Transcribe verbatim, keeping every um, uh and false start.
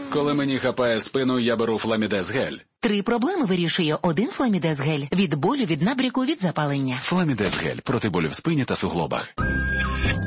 Коли мені хапає спину, я беру Фламідез гель. Три проблеми вирішує один Фламідез гель. Від болю, від набряку, від запалення. Фламідез гель проти болю в спині та суглобах.